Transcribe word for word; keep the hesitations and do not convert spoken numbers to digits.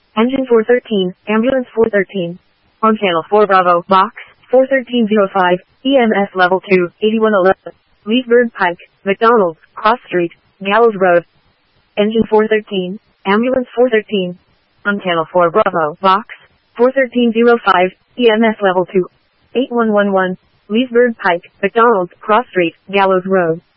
Engine four thirteen, Ambulance four thirteen. On Channel four Bravo, Box, four thirteen oh five, E M S Level two, eighty-one eleven. Leesburg Pike, McDonald's, Cross Street, Gallows Road. Engine four thirteen, Ambulance four thirteen. On Channel four Bravo, Box, four thirteen oh five, E M S Level two, eighty-one eleven. Leesburg Pike, McDonald's, Cross Street, Gallows Road.